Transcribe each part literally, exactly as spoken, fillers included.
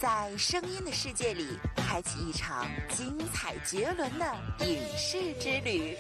在声音的世界里，开启一场精彩绝伦的影视之旅。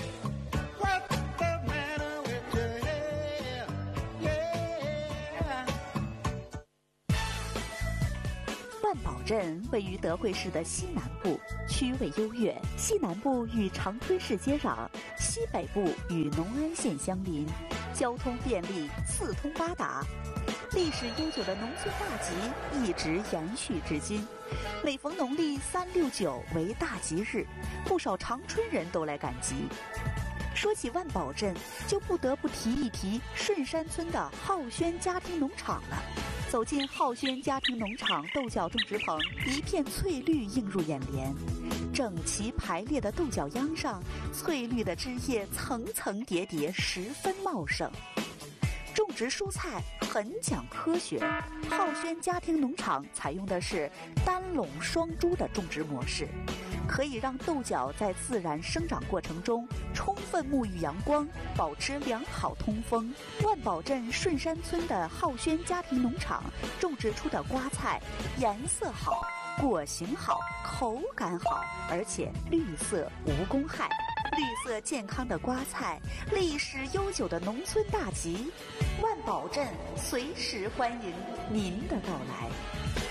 万宝镇位于德惠市的西南部，区位优越，西南部与长春市接壤，西北部与农安县相邻，交通便利，四通八达。历史悠久的农村大集一直延续至今，每逢农历三六九为大吉日，不少长春人都来赶集。说起万宝镇，就不得不提一提顺山村的浩轩家庭农场了。走进浩轩家庭农场豆角种植棚，一片翠绿映入眼帘，整齐排列的豆角秧上，翠绿的枝叶层层叠叠，十分茂盛。种植蔬菜很讲科学，浩轩家庭农场采用的是单垄双株的种植模式，可以让豆角在自然生长过程中充分沐浴阳光，保持良好通风。万宝镇顺山村的浩轩家庭农场种植出的瓜菜颜色好，果形好，口感好，而且绿色无公害。绿色健康的瓜菜，历史悠久的农村大集，万宝镇随时欢迎您的到来。